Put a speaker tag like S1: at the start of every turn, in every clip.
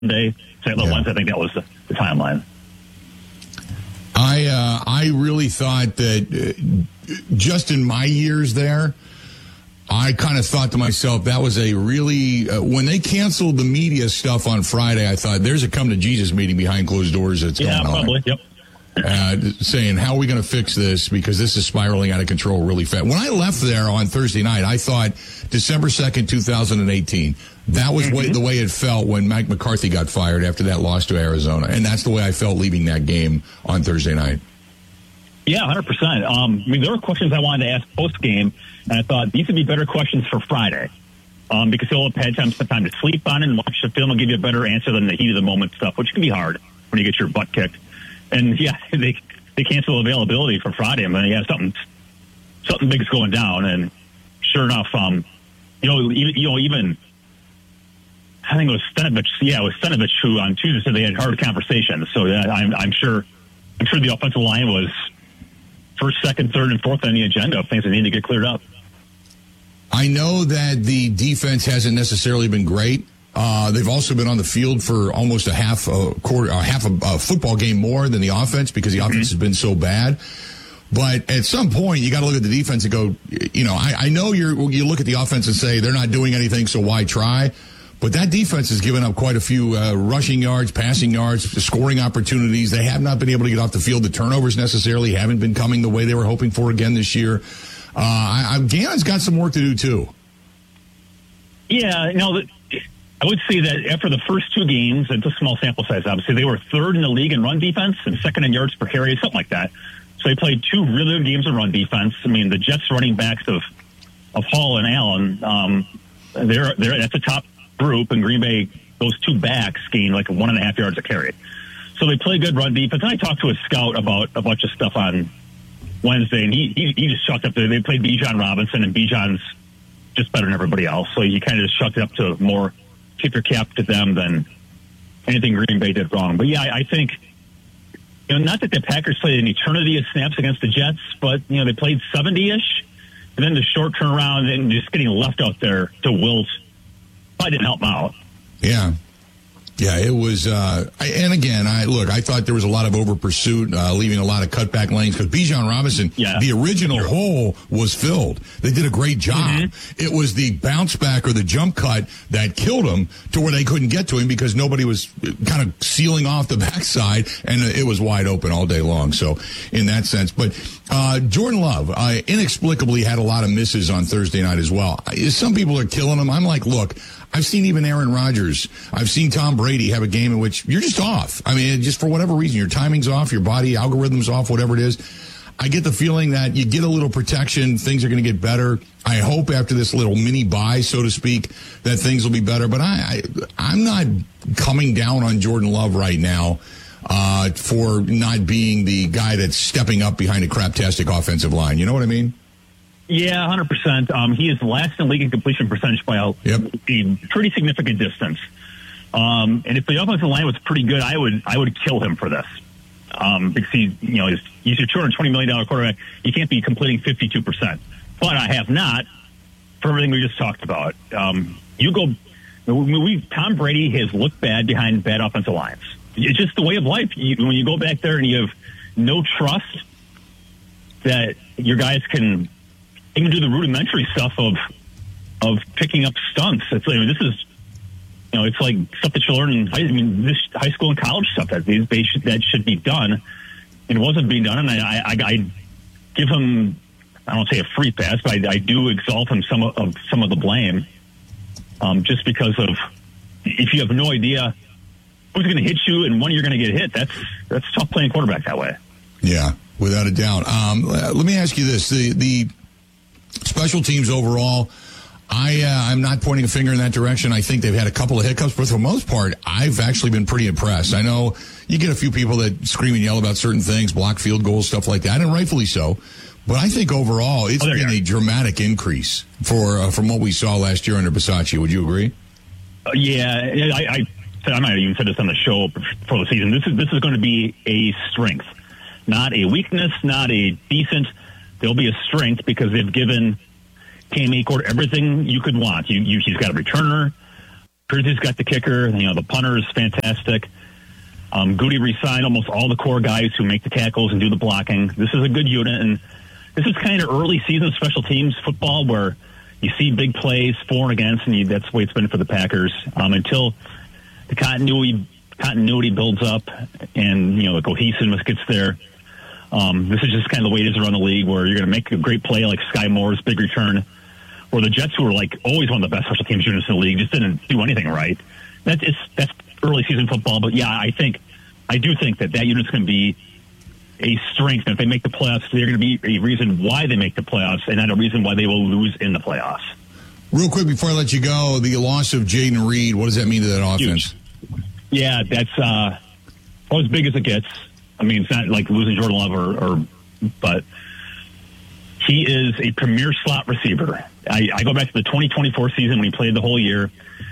S1: Sunday, St. Louis Wednesday. I think that was the timeline.
S2: I really thought that just in my years there, I kind of thought to myself, that was a really, when they canceled the media stuff on Friday, I thought there's a come to Jesus meeting behind closed doors that's going on.
S1: Probably, yep.
S2: Saying, how are we going to fix this? Because this is spiraling out of control really fast. When I left there on Thursday night, I thought December 2nd, 2018. That was the way it felt when Mike McCarthy got fired after that loss to Arizona. And that's the way I felt leaving that game on Thursday night.
S1: Yeah, 100%. I mean, there were questions I wanted to ask post-game, and I thought these would be better questions for Friday because you'll have had some time to sleep on it and watch the film and give you a better answer than the heat-of-the-moment stuff, which can be hard when you get your butt kicked. And, yeah, they cancel availability for Friday. I mean, yeah, something big's going down. And sure enough, even I think it was Stenovich. Yeah, it was Stenovich who on Tuesday said they had hard conversations. So I'm sure the offensive line was first, second, third, and fourth on the agenda of things that need to get cleared up.
S2: I know that the defense hasn't necessarily been great. They've also been on the field for almost half a football game more than the offense because the offense has been so bad. But at some point, you got to look at the defense and go, I know you look at the offense and say they're not doing anything, so why try? But that defense has given up quite a few rushing yards, passing yards, scoring opportunities. They have not been able to get off the field. The turnovers necessarily haven't been coming the way they were hoping for again this year. Gannon's got some work to do, too.
S1: Yeah, I would say that after the first two games, it's a small sample size, obviously, they were third in the league in run defense and second in yards per carry, something like that. So they played two really good games of run defense. I mean, the Jets running backs of Hall and Allen, that's a top group, and Green Bay, those two backs gained like 1.5 yards a carry. So they play good run defense. And I talked to a scout about a bunch of stuff on Wednesday, and he just chalked up they played Bijan Robinson, and Bijan's just better than everybody else. So you kind of just chalked it up to more tip your cap to them than anything Green Bay did wrong. But yeah, I think, not that the Packers played an eternity of snaps against the Jets, but, they played 70-ish, and then the short turnaround and just getting left out there to wilt probably didn't help them out.
S2: Yeah. Yeah, it was, and again, I thought there was a lot of over pursuit, leaving a lot of cutback lanes because Bijan Robinson, the original hole was filled. They did a great job. It was the bounce back or the jump cut that killed him to where they couldn't get to him because nobody was kind of sealing off the backside, and it was wide open all day long. So in that sense, but Jordan Love inexplicably had a lot of misses on Thursday night as well. Some people are killing him. I'm like, look, I've seen even Aaron Rodgers. I've seen Tom Brady have a game in which you're just off. I mean, just for whatever reason, your timing's off, your body algorithm's off, whatever it is. I get the feeling that you get a little protection, things are going to get better. I hope after this little mini bye, so to speak, that things will be better. But I'm not coming down on Jordan Love right now for not being the guy that's stepping up behind a craptastic offensive line. You know what I mean?
S1: Yeah, 100%. He is last in league in completion percentage by a pretty significant distance. And if the offensive line was pretty good, I would kill him for this. Because he's your $220 million quarterback. You can't be completing 52%. But I have not for everything we just talked about. Tom Brady has looked bad behind bad offensive lines. It's just the way of life. When you go back there and you have no trust that your guys can even do the rudimentary stuff of picking up stunts. It's like stuff that you learn in this high school and college stuff that should be done, and it wasn't being done. And I give him, I don't say a free pass, but I do exalt him some of the blame, just because of if you have no idea who's going to hit you and when you're going to get hit, that's tough playing quarterback that way.
S2: Yeah, without a doubt. Let me ask you this: the special teams overall, I'm not pointing a finger in that direction. I think they've had a couple of hiccups, but for the most part, I've actually been pretty impressed. I know you get a few people that scream and yell about certain things, block field goals, stuff like that, and rightfully so. But I think overall, it's been a dramatic increase from what we saw last year under Bisaccia. Would you agree?
S1: I might have even said this on the show for the season. This is going to be a strength, not a weakness, not a decent. There'll be a strength because they've given Cam Achord everything you could want. He's got a returner. Kersey's got the kicker. The punter is fantastic. Goody re-signed almost all the core guys who make the tackles and do the blocking. This is a good unit, and this is kind of early season special teams football where you see big plays for and against, and that's the way it's been for the Packers until the continuity builds up and the cohesiveness gets there. This is just kind of the way it is around the league, where you're going to make a great play like Sky Moore's big return, or the Jets, who were like always one of the best special teams units in the league, just didn't do anything right. That's early season football, but yeah, I do think that unit's going to be a strength. And if they make the playoffs, they're going to be a reason why they make the playoffs, and not a reason why they will lose in the playoffs.
S2: Real quick before I let you go, the loss of Jayden Reed, what does that mean to that offense?
S1: Huge. Yeah, that's as big as it gets. I mean, it's not like losing Jordan Love, but he is a premier slot receiver. I go back to the 2024 season when he played the whole year.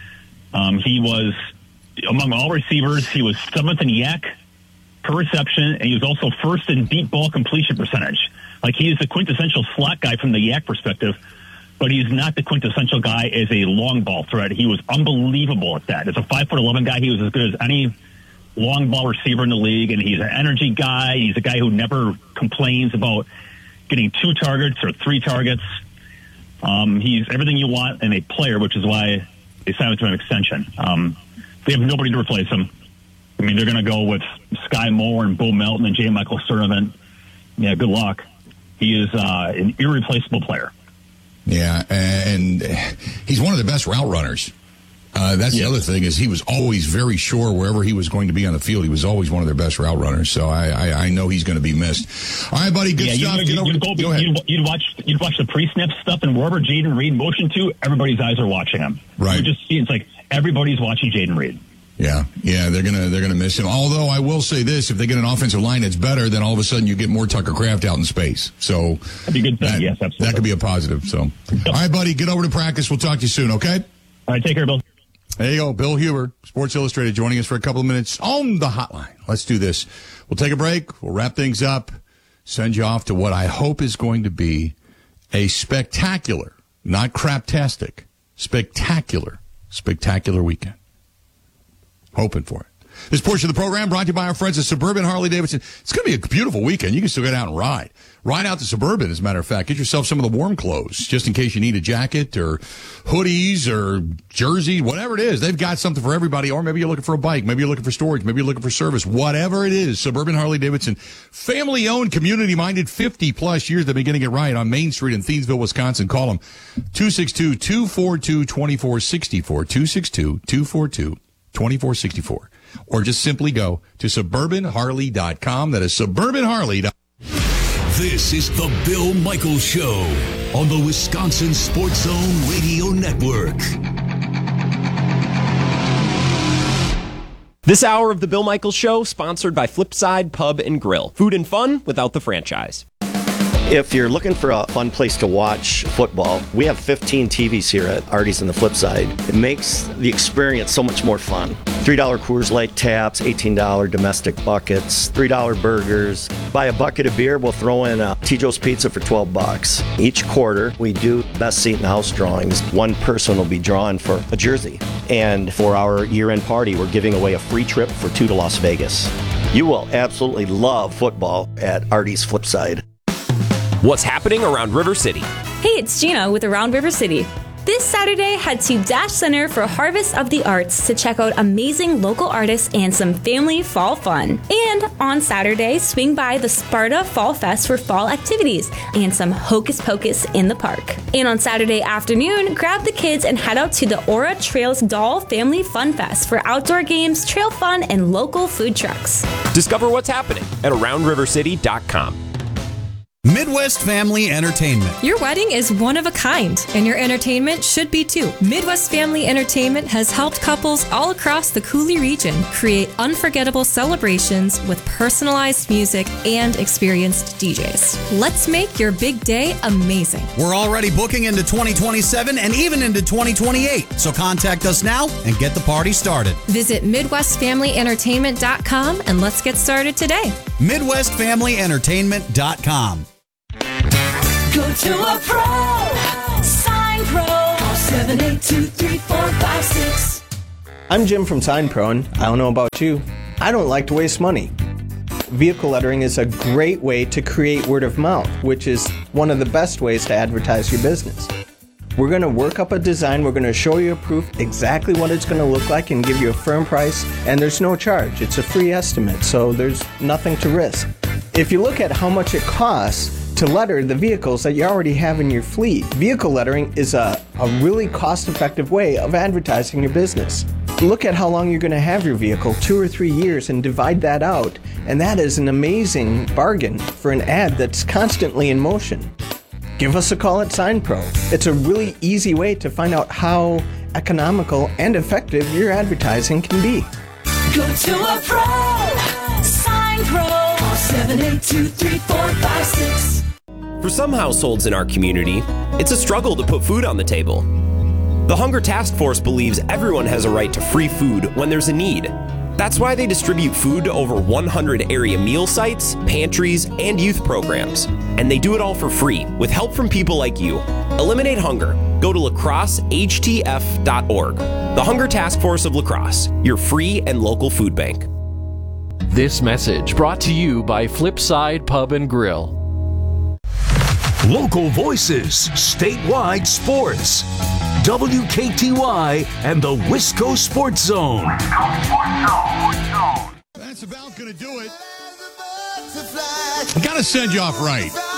S1: He was, among all receivers, he was 7th in YAC per reception, and he was also 1st in deep ball completion percentage. Like, he is the quintessential slot guy from the YAC perspective, but he's not the quintessential guy as a long ball threat. He was unbelievable at that. As a 5'11" guy, he was as good as any long ball receiver in the league, and he's an energy guy. He's a guy who never complains about getting 2 targets or 3 targets. He's everything you want in a player, which is why they signed him to an extension. They have nobody to replace him. I mean, they're going to go with Sky Moore and Bo Melton and J. Michael Sturdivant. Yeah, good luck. He is an irreplaceable player.
S2: Yeah, and he's one of the best route runners. That's the other thing, is he was always very sure wherever he was going to be on the field. He was always one of their best route runners. So I know he's going to be missed. All right, buddy, good stuff.
S1: Go ahead. You'd watch the pre-snap stuff, and wherever Jayden Reed motion to, everybody's eyes are watching him.
S2: Right.
S1: You just see it's like everybody's watching Jayden Reed.
S2: Yeah, they're gonna miss him. Although I will say this: if they get an offensive line that's better, then all of a sudden you get more Tucker Kraft out in space. So
S1: that'd be a good thing. Yes, absolutely.
S2: That could be a positive. So, all right, buddy, get over to practice. We'll talk to you soon. Okay.
S1: All right, take care, Bill.
S2: There you go, Bill Huber, Sports Illustrated, joining us for a couple of minutes on the hotline. Let's do this. We'll take a break. We'll wrap things up. Send you off to what I hope is going to be a spectacular, not craptastic, spectacular weekend. Hoping for it. This portion of the program brought to you by our friends at Suburban Harley-Davidson. It's going to be a beautiful weekend. You can still get out and ride. Ride out to Suburban, as a matter of fact. Get yourself some of the warm clothes, just in case you need a jacket or hoodies or jersey, whatever it is. They've got something for everybody. Or maybe you're looking for a bike. Maybe you're looking for storage. Maybe you're looking for service. Whatever it is, Suburban Harley-Davidson. Family-owned, community-minded, 50-plus years. They've been getting it right on Main Street in Thiensville, Wisconsin. Call them 262-242-2464. 262-242-2464. Or just simply go to SuburbanHarley.com. That is SuburbanHarley.com.
S3: This is the Bill Michaels Show on the Wisconsin Sports Zone Radio Network.
S4: This hour of the Bill Michaels Show, sponsored by Flipside Pub and Grill. Food and fun without the franchise.
S5: If you're looking for a fun place to watch football, we have 15 TVs here at Artie's and the Flipside. It makes the experience so much more fun. $3 Coors Light taps, $18 domestic buckets, $3 burgers. Buy a bucket of beer, we'll throw in a T-Joe's Pizza for $12. Each quarter, we do best seat in the house drawings. One person will be drawn for a jersey. And for our year-end party, we're giving away a free trip for 2 to Las Vegas. You will absolutely love football at Artie's Flipside.
S4: What's happening around River City?
S6: Hey, it's Gina with Around River City. This Saturday, head to Dash Center for Harvest of the Arts to check out amazing local artists and some family fall fun. And on Saturday, swing by the Sparta Fall Fest for fall activities and some hocus pocus in the park. And on Saturday afternoon, grab the kids and head out to the Aura Trails Doll Family Fun Fest for outdoor games, trail fun, and local food trucks.
S4: Discover what's happening at AroundRiverCity.com.
S7: Midwest Family Entertainment.
S8: Your wedding is one of a kind, and your entertainment should be too. Midwest Family Entertainment has helped couples all across the Coulee region create unforgettable celebrations with personalized music and experienced DJs. Let's make your big day amazing.
S7: We're already booking into 2027 and even into 2028, so contact us now and get the party started.
S8: Visit MidwestFamilyEntertainment.com and let's get started today.
S7: MidwestFamilyEntertainment.com.
S9: Go to a pro. Sign Pro. 7823456.
S10: I'm Jim from Sign Pro, and I don't know about you, I don't like to waste money. Vehicle lettering is a great way to create word of mouth, which is one of the best ways to advertise your business. We're going to work up a design, we're going to show you a proof exactly what it's going to look like and give you a firm price, and there's no charge. It's a free estimate, so there's nothing to risk. If you look at how much it costs to letter the vehicles that you already have in your fleet, vehicle lettering is a really cost-effective way of advertising your business. Look at how long you're going to have your vehicle, 2 or 3 years, and divide that out, and that is an amazing bargain for an ad that's constantly in motion. Give us a call at Sign Pro. It's a really easy way to find out how economical and effective your advertising can be.
S9: Go to a pro. Sign Pro. 782-3456.
S4: For some households in our community, it's a struggle to put food on the table. The Hunger Task Force believes everyone has a right to free food when there's a need. That's why they distribute food to over 100 area meal sites, pantries, and youth programs. And they do it all for free, with help from people like you. Eliminate hunger. Go to lacrossehtf.org. The Hunger Task Force of La Crosse, your free and local food bank.
S11: This message brought to you by Flipside Pub and Grill.
S3: Local voices, statewide sports. WKTY and the Wisco Sports Zone.
S2: That's about going to do it. I got to send you off right.